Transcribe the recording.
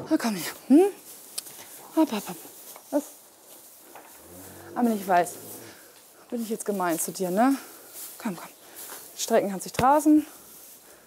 Na komm her. Hm? Hopp, hopp, hopp. Was? Aber ich weiß, bin ich jetzt gemein zu dir, ne? Komm, komm. Strecken kannst dich draußen.